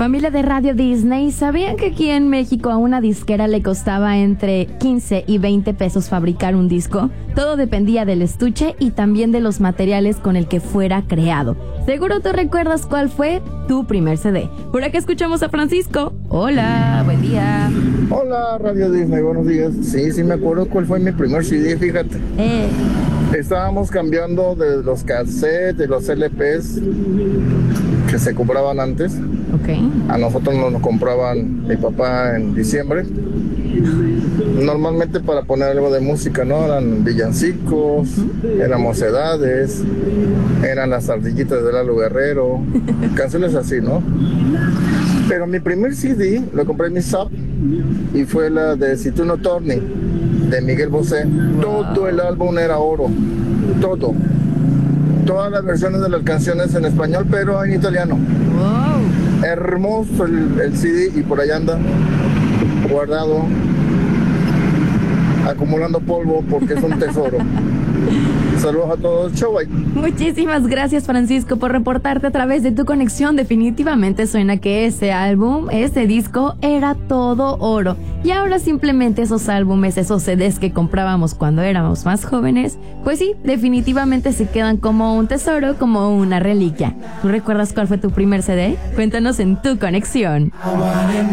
Familia de Radio Disney, ¿sabían que aquí en México a una disquera le costaba entre 15 y 20 pesos fabricar un disco? Todo dependía del estuche y también de los materiales con el que fuera creado. Seguro tú recuerdas cuál fue tu primer CD. Por acá escuchamos a Francisco. Hola, buen día. Hola, Radio Disney, buenos días. Sí, me acuerdo cuál fue mi primer CD, fíjate. Estábamos cambiando de los cassettes, de los LPs que se compraban antes. Okay. A nosotros nos compraban mi papá en diciembre. Normalmente para poner algo de música, ¿no? Eran villancicos, eran mocedades, eran las ardillitas de Lalo Guerrero, canciones así, ¿no? Pero mi primer CD lo compré en mi SAP y fue la de Si tú no torni, de Miguel Bosé. Todo el álbum era oro, todo. Todas las versiones de las canciones en español, pero en italiano. Wow. Hermoso el CD y por allá anda guardado, acumulando polvo porque es un tesoro. Saludos a todos, chau, bye. Muchísimas gracias, Francisco, por reportarte a través de tu conexión. Definitivamente suena que ese álbum, ese disco, era todo oro. Y ahora simplemente esos álbumes, esos CDs que comprábamos cuando éramos más jóvenes, pues sí, definitivamente se quedan como un tesoro, como una reliquia. ¿Tú recuerdas cuál fue tu primer CD? Cuéntanos en tu conexión.